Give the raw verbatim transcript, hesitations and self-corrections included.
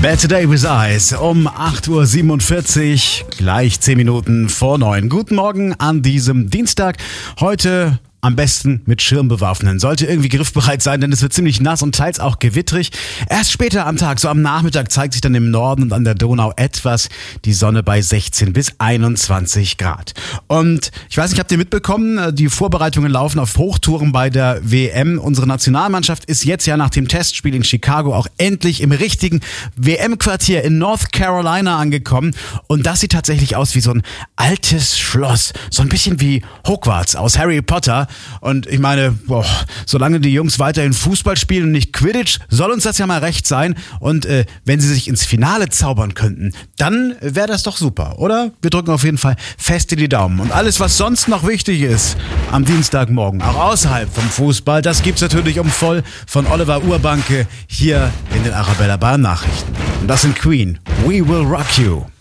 Better Day with Eyes um acht Uhr siebenundvierzig, gleich zehn Minuten vor neun. Guten Morgen an diesem Dienstag. Heute am besten mit Schirm bewaffnen. Sollte irgendwie griffbereit sein, denn es wird ziemlich nass und teils auch gewittrig. Erst später am Tag, so am Nachmittag, zeigt sich dann im Norden und an der Donau etwas die Sonne bei sechzehn bis einundzwanzig Grad. Und ich weiß nicht, habt ihr mitbekommen, die Vorbereitungen laufen auf Hochtouren bei der W M. Unsere Nationalmannschaft ist jetzt ja nach dem Testspiel in Chicago auch endlich im richtigen W M-Quartier in North Carolina angekommen. Und das sieht tatsächlich aus wie so ein altes Schloss. So ein bisschen wie Hogwarts aus Harry Potter. Und ich meine, boah, solange die Jungs weiterhin Fußball spielen und nicht Quidditch, soll uns das ja mal recht sein. Und äh, wenn sie sich ins Finale zaubern könnten, dann wäre das doch super, oder? Wir drücken auf jeden Fall fest in die Daumen. Und alles, was sonst noch wichtig ist am Dienstagmorgen, auch außerhalb vom Fußball, das gibt's natürlich um voll von Oliver Urbanke hier in den Arabella Bayern Nachrichten. Und das sind Queen, We Will Rock You.